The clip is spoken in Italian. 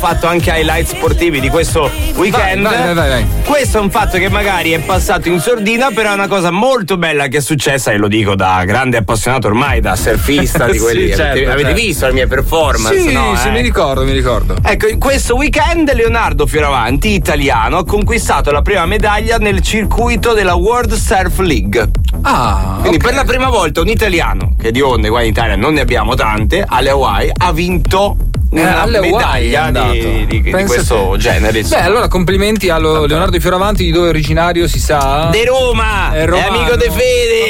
fatto anche highlight sportivi di questo weekend. Vai. Questo è un fatto che magari è passato in sordina, però è una cosa molto bella che è successa, e lo dico da grande appassionato ormai, da surfista di quelli. Sì, certo, avete visto le mie performance? Sì, no, sì, mi ricordo. Ecco, in questo weekend Leonardo Fioravanti, italiano, ha conquistato la prima medaglia nel circuito della World Surf League. Quindi per la prima volta un italiano, che di onde qua in Italia non ne abbiamo tante, alle Hawaii ha vinto una medaglia di questo genere. Beh, allora complimenti a Leonardo Fioravanti. Di dove è originario si sa? De Roma! È amico De Fede!